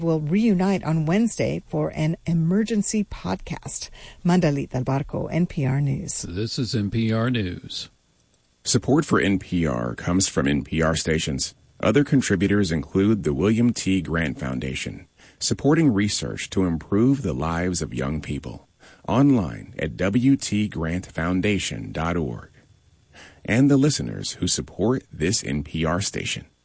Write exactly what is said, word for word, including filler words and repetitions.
will reunite on Wednesday for an emergency podcast. Mandalit Del Barco, N P R News. This is N P R News. Support for N P R comes from N P R stations. Other contributors include the William T. Grant Foundation, supporting research to improve the lives of young people. Online at w t grant foundation dot org. And the listeners who support this N P R station.